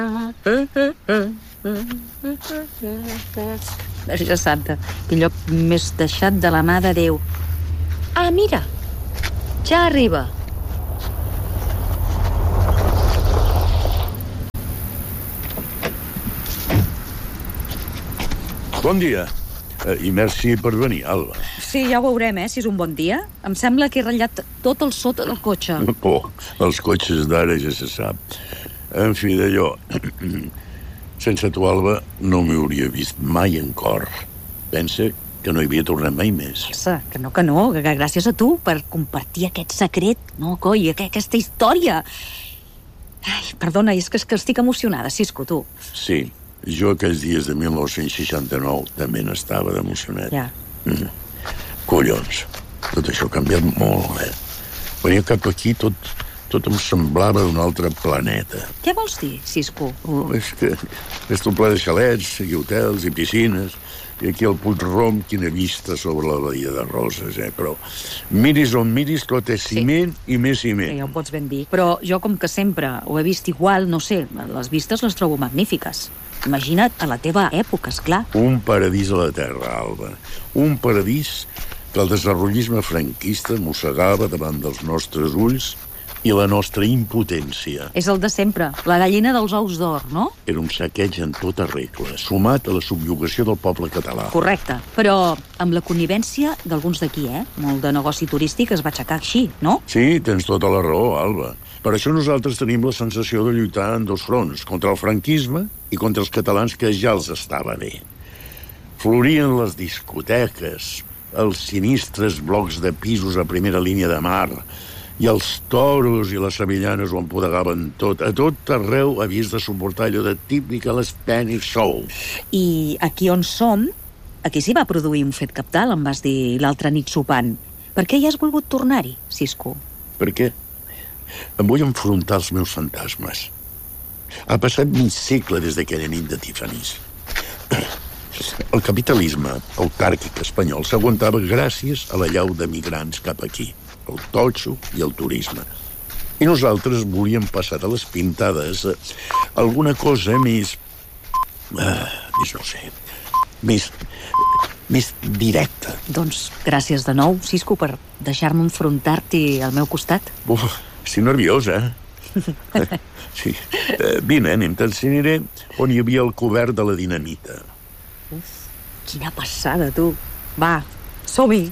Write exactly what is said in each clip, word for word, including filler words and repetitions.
Verge Santa, que lloc més deixat de la mà de Déu. Ah, mira, ja arriba. Bon dia. I merci per venir, Alba. Sí, ja ho veurem, eh, si és un bon dia. Em sembla que he ratllat tot el sota del cotxe. Oh, els cotxes d'ara ja se sap. En fi, d'allò... Sense tu, Alba, no m'hi hauria vist mai en cor. Pensa que no hi havia tornat mai més. Que no, que no, que gràcies a tu per compartir aquest secret, no, coi, aquesta història. Ai, perdona, és que, és que estic emocionada, Cisco, tu. Sí, jo aquells dies de mil nou-cents seixanta-nou també n'estava d'emocionat. Ja. Mm. Collons, tot això ha canviat molt, eh? Venia cap aquí, tot, tot em semblava d'un altre planeta. Què vols dir, Cisco? Oh, és que és tot ple de xalets, i hotels, i piscines, i aquí al Puig-rom, quina vista sobre la Badia de Roses, eh? Però miris on miris, tot és ciment sí. i més ciment. Sí, ja ho pots ben dir. Però jo, com que sempre ho he vist igual, no sé, les vistes les trobo magnífiques. Imagina't a la teva època, esclar. Un paradís a la terra, Alba. Un paradís que el desenvolupisme franquista mossegava davant dels nostres ulls i la nostra impotència. És el de sempre, la gallina dels ous d'or, no? Era un saqueig en tota regla, sumat a la subjugació del poble català. Correcte, però amb la connivència d'alguns d'aquí, eh? Molt de negoci turístic es va aixecar així, no? Sí, tens tota la raó, Alba. Per això nosaltres tenim la sensació de lluitar en dos fronts, contra el franquisme i contra els catalans, que ja els estava bé. Florien les discoteques, els sinistres blocs de pisos a primera línia de mar, i els toros i les sevillanes ho empodegaven tot. A tot arreu havies de suportar allò de típica l'Spanish Soul. I aquí on som, aquí s'hi va produir un fet cabdal, em vas dir l'altra nit sopant. Per què hi has volgut tornar-hi, Cisco? Per què? Em vull enfrontar als meus fantasmes. Ha passat mig segle des d'aquella nit de Tiffany's. El capitalisme autàrquic espanyol s'aguantava gràcies a la llau de migrants cap aquí, el totxo i el turisme. I nosaltres volíem passar de les pintades a alguna cosa més... Ah, més no sé... Més... més directa. Doncs gràcies de nou, Cisco, per deixar-me enfrontar-t'hi al meu costat. Uf, estic nerviós, eh? Sí. Eh, vine, anem, t'ensenyaré on hi havia el cobert de la dinamita. Uf, quina passada, tu. Va, som-hi.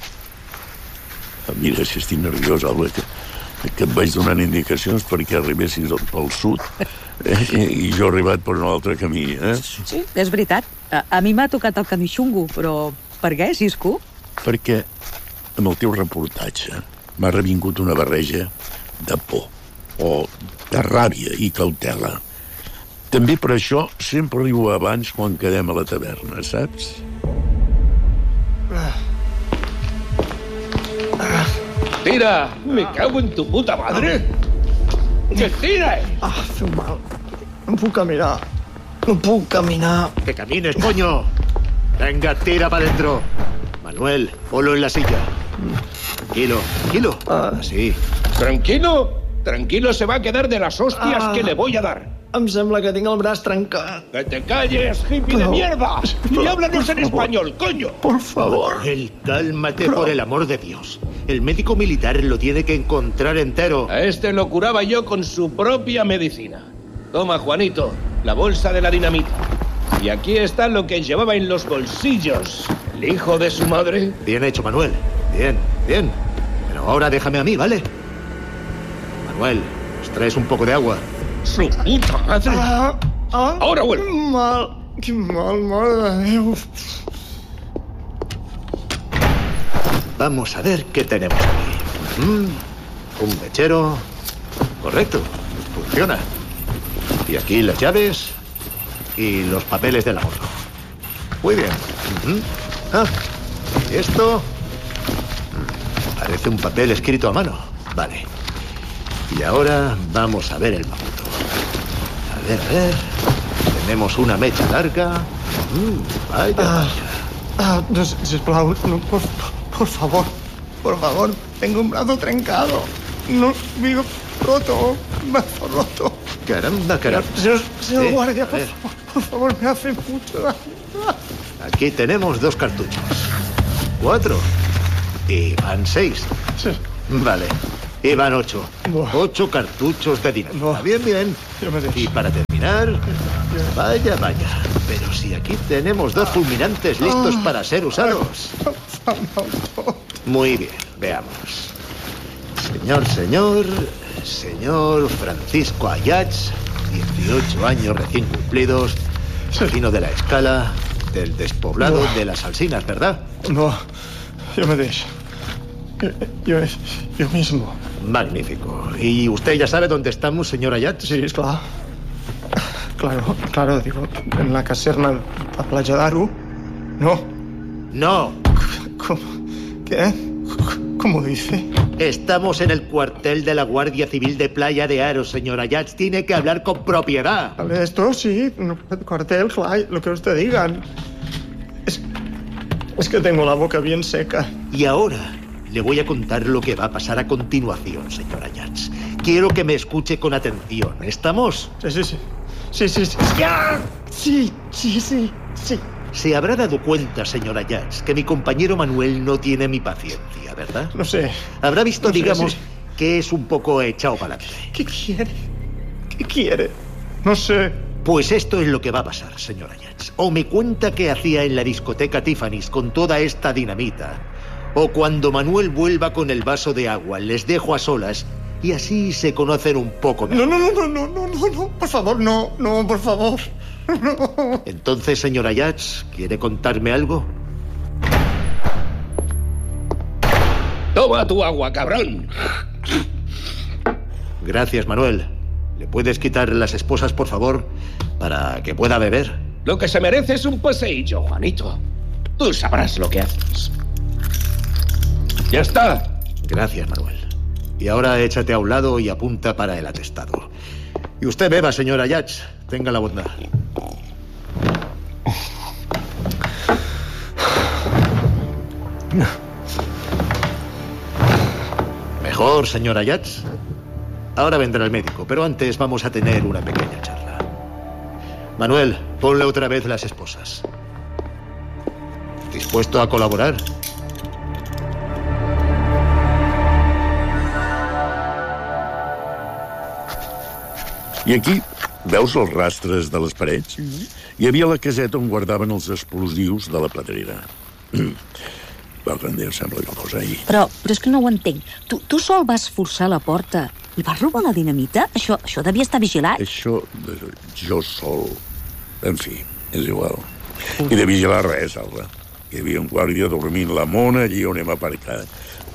Mira, si estic nerviós, Alba, que, que et vaig donant indicacions perquè arribessis pel sud eh, i jo he arribat per un altre camí, eh? Sí, és veritat. A, a mi m'ha tocat el camí xungo, però per què, Cisco? Perquè amb el teu reportatge m'ha revingut una barreja de por o de ràbia i cautela. També per això sempre arribo abans quan quedem a la taverna, saps? ¡Tira! ¡Me cago en tu puta madre! ¡Que tira! Ah, feu mal. No puc caminar. No puc caminar. ¡Que camines, coño! Venga, tira para adentro. Manuel, ponlo en la silla. Tranquilo, tranquilo. Ah. Así. ¿Tranquilo? Tranquilo se va a quedar de las hostias Ah. que le voy a dar. Em sembla que tinc el braç trencat. ¡Que te calles, hippie Pero- de mierda! pero- ¡Y háblanos en por favor. español, coño! Por favor. Manuel, cálmate, Pero- por el amor de Dios. El médico militar lo tiene que encontrar entero. A este lo curaba yo con su propia medicina. Toma, Juanito, la bolsa de la dinamita. Y aquí está lo que llevaba en los bolsillos. El hijo de su madre. Bien hecho, Manuel. Bien, bien. Pero ahora déjame a mí, ¿vale? Manuel, ¿os traes un poco de agua? ¡Su puta madre! Ah, ah, Ahora vuelvo. Quin mal, quin mal, mare de Déu. Vamos a ver qué tenemos aquí. Mm, un mechero. Correcto, funciona. Y aquí las llaves y los papeles del ahorro. Muy bien. Ujú. Ah, ¿y esto? Mm, Parece un papel escrito a mano. Vale. Y ahora vamos a ver el mamuto. A ver, a ver. Tenemos una mecha larga. Mm, vaya, Ah, vaya. ah, no, sisplau, no, por, por favor, por favor, tengo un brazo trencado. No, vivo roto, brazo roto. Caramba, caramba. Señor, señor Sí, guardia, a por ver. favor, por favor, me hace mucho daño. Aquí tenemos dos cartuchos. Cuatro. Y van seis. Sí. Vale. Y van ocho. Buah. Ocho cartuchos de dinamita. Buah. Bien, bien. Ya me dejo. Y para terminar... Vaya, vaya. Pero si aquí tenemos dos fulminantes listos para ser usados. Muy bien, veamos. Señor, señor... Señor Francisco Ayats, dieciocho años recién cumplidos, vecino de la Escala, del despoblado Buah. de las Alsinas, ¿verdad? No, yo me dejo. Yo, yo, yo mismo. Magnífico. ¿Y usted ya sabe dónde estamos, señor Ayats? Sí, claro. Claro, claro, digo, en la caserna de la Playa d'Aro. No. No. ¿Cómo? ¿Qué? ¿Cómo dice? Estamos en el cuartel de la Guardia Civil de Playa de Aro, señor Ayats. Tiene que hablar con propiedad. Vale, esto sí, no, cuartel, claro, lo que usted digan. Es, es que tengo la boca bien seca. Y ahora le voy a contar lo que va a pasar a continuación, señor Ayats. Quiero que me escuche con atención. ¿Estamos? Sí, sí, sí. Sí, sí, sí. ¡Ya! Sí, sí, sí, sí. Se habrá dado cuenta, señor Ayats, que mi compañero Manuel no tiene mi paciencia, ¿verdad? No sé. Habrá visto, No sé, digamos, sí. que es un poco echado para adelante. ¿Qué quiere? ¿Qué quiere? No sé. Pues esto es lo que va a pasar, señor Ayats. O me cuenta qué hacía en la discoteca Tiffany's con toda esta dinamita, o cuando Manuel vuelva con el vaso de agua, les dejo a solas y así se conocen un poco mejor. No, no, no, no, no, no, no. Por favor, no, no, por favor. No. Entonces, señor Ayats, ¿quiere contarme algo? Toma tu agua, cabrón. Gracias, Manuel. ¿Le puedes quitar las esposas, por favor, para que pueda beber? Lo que se merece es un paseillo, Juanito. Tú sabrás lo que haces. Ya está. Gracias, Manuel. Y ahora échate a un lado y apunta para el atestado. Y usted beba, señor Ayats. Tenga la bondad. Mejor, señor Ayats. Ahora vendrá el médico, pero antes vamos a tener una pequeña charla. Manuel, ponle otra vez las esposas. ¿Dispuesto a colaborar? I aquí, veus els rastres de les parets? Mm-hmm. Hi havia la caseta on guardaven els explosius de la pedrera. Mm. Va, que em sembla que fos ahir. Però, però és que no ho entenc. Tu, tu sol vas forçar la porta i vas robar la dinamita? Això, això devia estar vigilat. Això, de- jo sol... En fi, és igual. I de vigilar res, Alba. Hi havia un guàrdia dormint la mona allí on hem aparcat.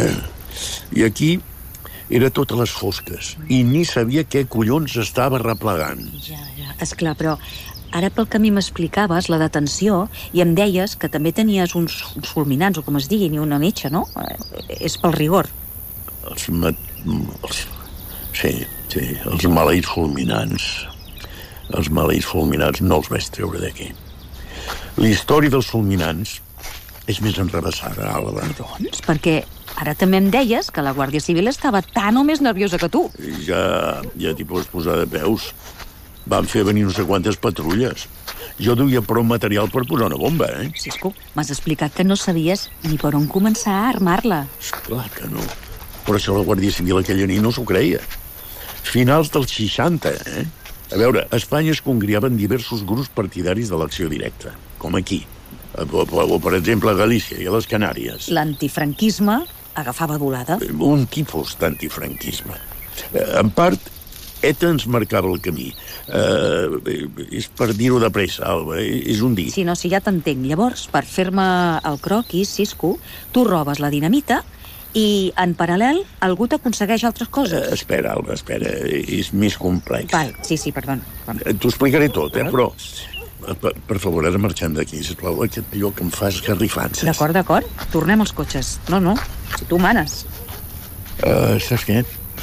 I aquí era totes les fosques i ni sabia què collons estava replegant. Ja, ja. Esclar, però ara pel que a mi m'explicaves, la detenció, i em deies que també tenies uns, uns fulminants, o com es diguin, i una metxa, no? Eh, és pel rigor. Els, ma... els... Sí, sí, els maleïts fulminants. Els maleïts fulminants no els vaig treure d'aquí. La història dels fulminants és més enrevessada, Alba. Doncs, perquè ara també em deies que la Guàrdia Civil estava tan o més nerviosa que tu. Ja, ja t'hi pots posar de peus. Van fer venir no sé quantes patrulles. Jo duia prou material per posar una bomba, eh? Cisco, m'has explicat que no sabies ni per on començar a armar-la. Esclar que no. Però això la Guàrdia Civil aquella nit no s'ho creia. Finals dels seixanta, eh? A veure, a Espanya es congriaven diversos grups partidaris de l'acció directa, com aquí. O, o, o, per exemple, a Galícia i a les Canàries. L'antifranquisme agafava volada. Un tipus d'antifranquisme. Eh, en part, ETA ens marcava el camí. Eh, és per dir-ho de pressa, Alba, és un dir. Si no, si ja t'entenc. Llavors, per fer-me el croquis, Cisco, tu robes la dinamita i, en paral·lel, algú t'aconsegueix altres Eh, coses. espera, Alba, espera, és més complex. Val, sí, sí, perdona. Eh, T'ho explicaré tot, eh, però... eh, Per, per favor, ara marxem d'aquí, sisplau. Aquest lloc em fa esgarrifances. D'acord, d'acord. Tornem als cotxes. No, no, si tu manes. Uh, saps què?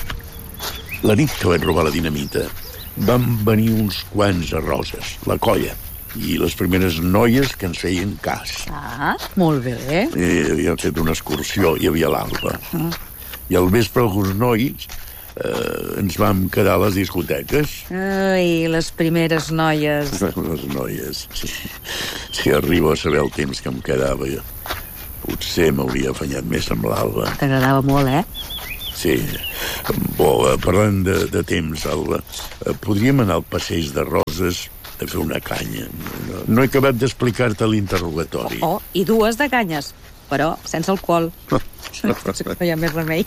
La nit que vaig robar la dinamita van venir uns quants a Roses, la colla, i les primeres noies que ens feien cas. Ah, molt bé. I havien fet una excursió, hi havia l'Alba. I al vespre alguns nois eh, ens vam quedar a les discoteques. Ai, les primeres noies. Les noies. Si, si arribo a saber el temps que em quedava, potser m'hauria afanyat més amb l'Alba. T'agradava molt, eh? Sí. Bo, parlant de, de temps, Alba, podríem anar al passeig de Roses a fer una canya. No, no he acabat d'explicar-te l'interrogatori. Oh, i dues de canyes, però sense alcohol. No hi ha més remei.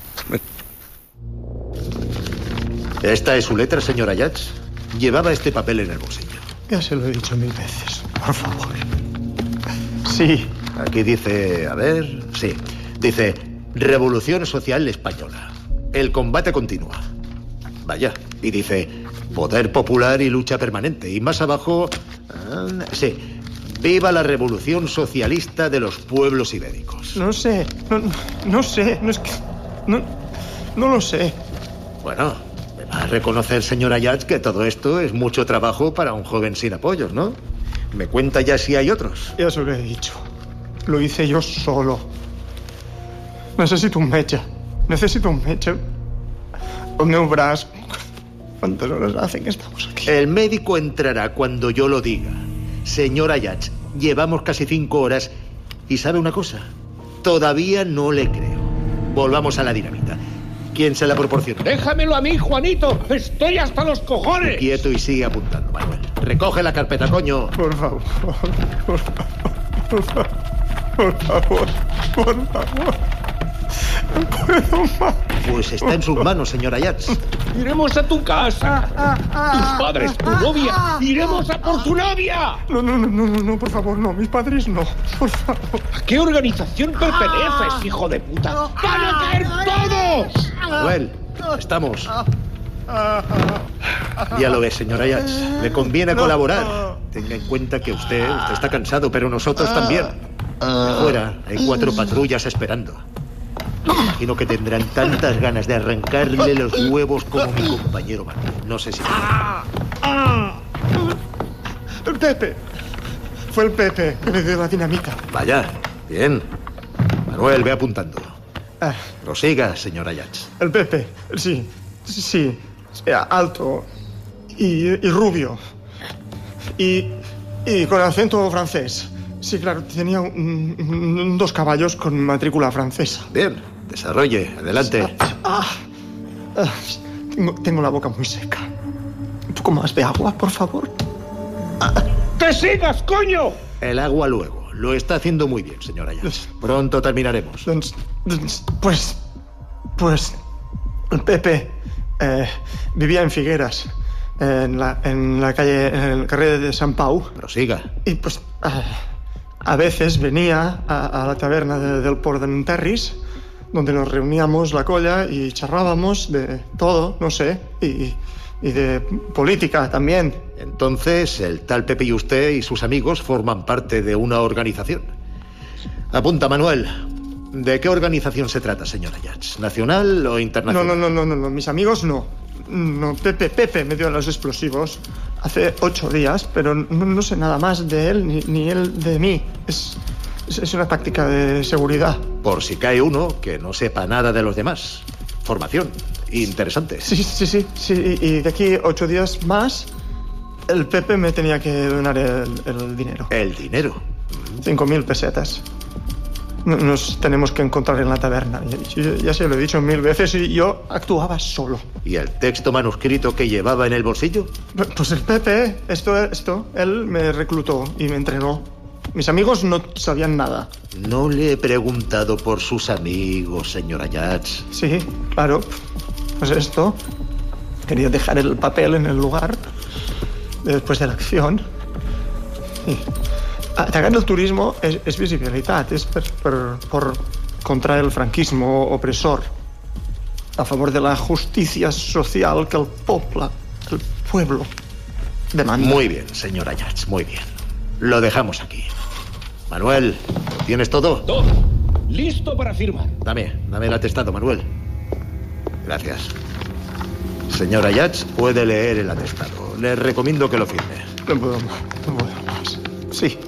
Esta es su letra, señora Yats. Llevaba este papel en el bolsillo. Ya se lo he dicho mil veces. Por favor. Sí. Aquí dice, a ver, sí. Dice, Revolución Social Española. El combate continúa. Vaya. Y dice, poder popular y lucha permanente. Y más abajo, ah, sí. Viva la revolución socialista de los pueblos ibéricos. No sé. No, no sé. No es que... No, no lo sé. Bueno, me va a reconocer, señora Yats, que todo esto es mucho trabajo para un joven sin apoyos, ¿no? Me cuenta ya si hay otros. Ya se lo he dicho. Lo hice yo solo. Necesito un metge. Necesito un metge. El meu braç. ¿Cuántas horas hace que estamos aquí? El médico entrará cuando yo lo diga. Señora Yats, llevamos casi cinco horas y ¿sabe una cosa? Todavía no le creo. Volvamos a la dinamita. ¿Quién se la proporciona? ¡Déjamelo a mí, Juanito! ¡Estoy hasta los cojones! Quieto y sigue apuntando, Manuel. Recoge la carpeta, coño. Por favor, por favor, por favor, por favor, por favor. No puedo más. Pues está en sus manos, señora Yats. Iremos a tu casa. Tus padres, tu novia. Iremos a por tu novia. No, no, no, no, no, por favor, no. Mis padres no. Por favor. ¿A qué organización perteneces, hijo de puta? ¡Van a caer todos! Manuel, estamos. Ya lo ves, señora Yats. Le conviene colaborar. Tenga en cuenta que usted, usted está cansado, pero nosotros también. Afuera hay cuatro patrullas esperando. Me imagino que tendrán tantas ganas de arrancarle los huevos como mi compañero Manuel. No sé si... El Pepe. Fue el Pepe que me dio la dinamita. Vaya, bien. Manuel, ve apuntando. Ah, Prosiga, señora Yats. el Pepe, sí, sí. Era alto y, y rubio. Y, y con acento francés. Sí, claro, tenía un, un, dos caballos con matrícula francesa. Bien, desarrolle, adelante. Ah, ah, tengo, tengo la boca muy seca. Un poco más de agua, por favor. Ah. ¡Que sigas, coño! El agua luego. Lo está haciendo muy bien, señora Yats. Pronto terminaremos. Pues... Pues... El Pepe eh, vivía en Figueras, en la, en la calle... en el carrer de San Pau. Prosiga. Y pues... Eh, a veces venía a, a la taberna de, del Port d'en Terris, donde nos reuníamos la colla y charlábamos de todo, no sé, y, y de política también. Entonces, el tal Pepe y usted y sus amigos forman parte de una organización. Apunta, Manuel. ¿De qué organización se trata, señora Yats? ¿Nacional o internacional? No, no, no, no, no, mis amigos no. No, Pepe, Pepe me dio los explosivos hace ocho días, pero no, no sé nada más de él, ni, ni él de mí. Es, es, es una táctica de seguridad. Por si cae uno que no sepa nada de los demás. Formación. Interesante. Sí, sí, sí, sí. Y de aquí ocho días más, el Pepe me tenía que donar el, el dinero. ¿El dinero? Cinco mil pesetas. Nos tenemos que encontrar en la taberna. Ya se lo he dicho mil veces y yo actuaba solo. ¿Y el texto manuscrito que llevaba en el bolsillo? Pues el Pepe, esto, esto, él me reclutó y me entrenó. Mis amigos no sabían nada. No le he preguntado por sus amigos, señora Yats. Sí, claro. Pues esto. Quería dejar el papel en el lugar después de la acción. Y... atacar el turismo és, és visibilitat, és per, per, per contra el franquismo opresor, a favor de la justicia social que el poble, el pueblo, demanda. Muy bien, señora Yats, muy bien. Lo dejamos aquí. Manuel, ¿tienes todo? Todo. Listo para firmar. Dame, dame el atestado, Manuel. Gracias. Señora Yats, puede leer el atestado. Le recomiendo que lo firme. No puedo más, no puedo más. Sí.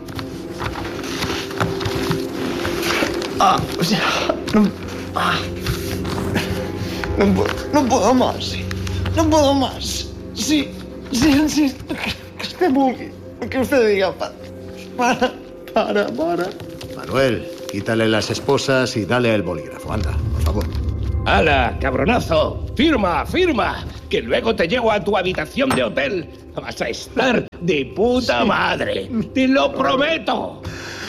Ah, o sea, no, ah. No puedo, no puedo más. No puedo más. Sí, sí, sí. Que usted vulgui. Que usted diga, para, para, para, para. Manuel, quítale las esposas y dale el bolígrafo. Anda, por favor. ¡Hala, cabronazo! ¡Firma, firma! Que luego te llevo a tu habitación de hotel. Vas a estar de puta madre. ¡Te lo prometo!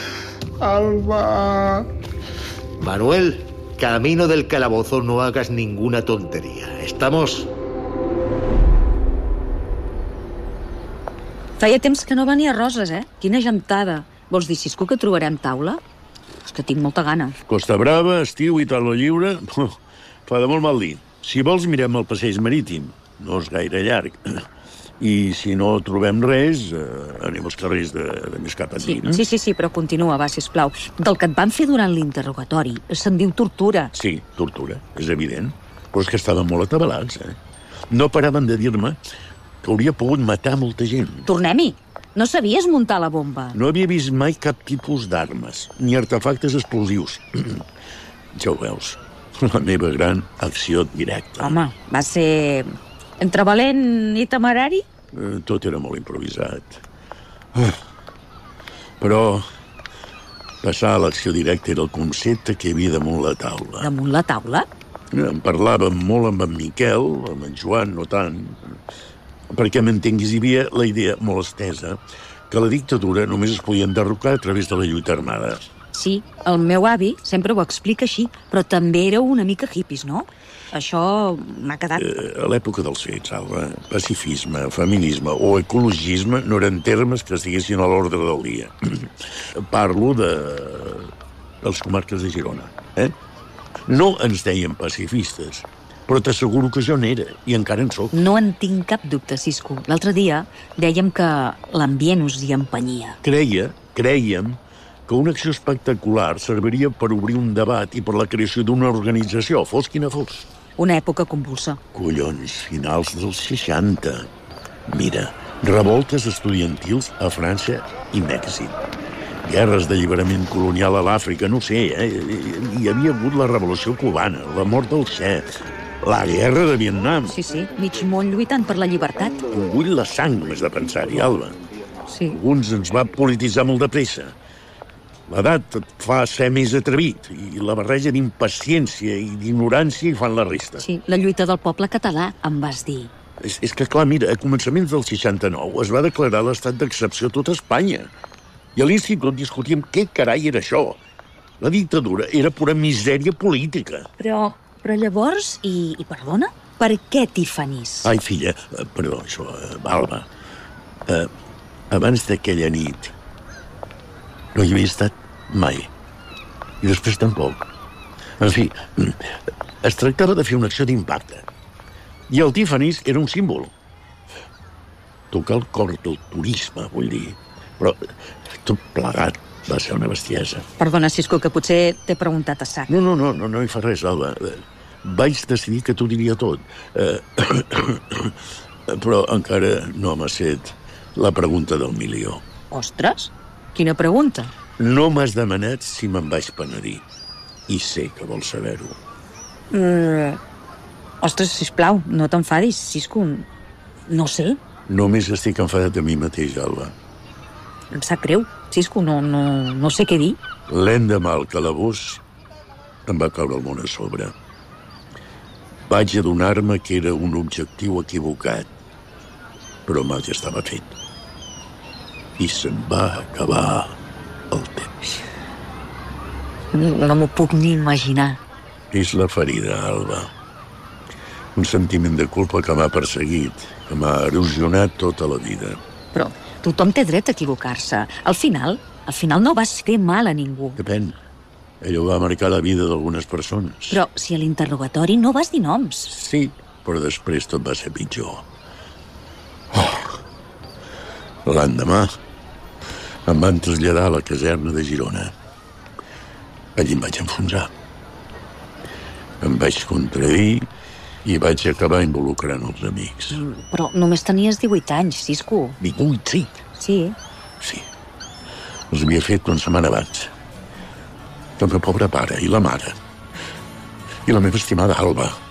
Alba. Manuel, camino del calabozo, no hagas ninguna tontería. ¿Estamos? Feia temps que no venia Roses, eh? Quina gentada. Vols dir, Cisco, que trobarem taula? És que tinc molta gana. Costa Brava, estiu i taula lliure... Fa de molt mal dir. Si vols, mirem el passeig marítim. No és gaire llarg. I si no trobem res, eh, anem als carrers de, de més cap a Sí, no? sí, sí, sí, però continua, va, sisplau. Del que et van fer durant l'interrogatori se'n diu tortura. Sí, tortura, és evident. Però és que estaven molt atabalats, eh? No paraven de dir-me que hauria pogut matar molta gent. Tornem-hi. No sabies muntar la bomba. No havia vist mai cap tipus d'armes, ni artefactes explosius. Ja ho veus, la meva gran acció directa. Home, va ser entre valent i temerari? Eh, tot era molt improvisat. Ah. Però passar a l'acció directa era el concepte que hi havia damunt la taula. Damunt la taula? En parlàvem molt amb en Miquel, amb en Joan no tant, perquè m'entenguis, hi havia la idea molt estesa que la dictadura només es podia enderrocar a través de la lluita armada. Sí, el meu avi sempre ho explica així, però també era una mica hippies, no? Això m'ha quedat... Eh, a l'època dels fets, Alba, pacifisme, feminisme o ecologisme no eren termes que estiguessin a l'ordre del dia. Parlo de... les comarques de Girona, eh? No ens deien pacifistes, però t'asseguro que jo n'era, i encara en soc. No en tinc cap dubte, Cisco. L'altre dia dèiem que l'ambient us hi empenyia. Creia, crèiem, que una acció espectacular serviria per obrir un debat i per la creació d'una organització, fos quina fos. Una època convulsa. Collons, finals dels seixanta. Mira, revoltes estudiantils a França i Mèxic. Guerres d'alliberament colonial a l'Àfrica, no sé, eh? Hi havia hagut la revolució cubana, la mort del Che, la guerra de Vietnam. Sí, sí, mig món lluitant per la llibertat. Em bull la sang més de pensar-hi, Alba. Sí. Alguns ens va polititzar molt de pressa. L'edat et fa ser més atrevit, i la barreja d'impaciència i d'ignorància hi fan la resta. Sí, la lluita del poble català, em vas dir. És, és que, clar, mira, a començaments del seixanta-nou es va declarar l'estat d'excepció a tot Espanya. I a l'institut discutíem què carai era això. La dictadura era pura misèria política. Però, però llavors, i, i perdona, per què Tiffany's? Ai, filla, eh, perdó, això, eh, Alba. Eh, abans d'aquella nit no hi havia estat mai. I després tampoc. En fi, es tractava de fer una acció d'impacte. I el Tiffany's era un símbol. Tocar el cor del turisme, vull dir. Però tot plegat va ser una bestiesa. Perdona, Cisco, que potser t'he preguntat a sac. No, no, no, no, no hi fa res, Alba. Vaig decidir que t'ho diria tot. Eh, però encara no m'ha set la pregunta del milió. Ostres, quina pregunta? No m'has demanat si me'n vaig penedir. I sé que vols saber-ho. Mm, ostres, sisplau, no t'enfadis, Cisco. No sé. Només estic enfadat a mi mateix, Alba. Em sap greu, Cisco, no, no, no sé què dir. L'endemà al calabós em va caure el món a sobre. Vaig adonar-me que era un objectiu equivocat, però mal ja estava fet. I se'n va acabar el temps. No, no m'ho puc ni imaginar. És la ferida, Alba. Un sentiment de culpa que m'ha perseguit, que m'ha erosionat tota la vida. Però tothom té dret a equivocar-se. Al final, al final no vas fer mal a ningú. Depèn. Allò va marcar la vida d'algunes persones. Però si a l'interrogatori no vas dir noms. Sí, però després tot va ser pitjor. Oh. L'endemà em van traslladar a la caserna de Girona. Allí em vaig enfonsar. Em vaig contradir i vaig acabar involucrant els amics. Però només tenies divuit anys, Cisco. divuit, sí. Sí. Sí. Els havia fet una setmana abans. El meu pobre pare i la mare. I la meva estimada Alba.